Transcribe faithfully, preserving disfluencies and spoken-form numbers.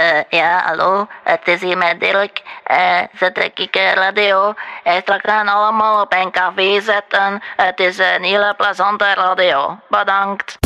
Uh, ja, hallo, het is hier met Dirk. Uh, ze trek ik uh, radio. Uh, straks gaan allemaal op een café zetten. Het is een hele plezante radio. Bedankt.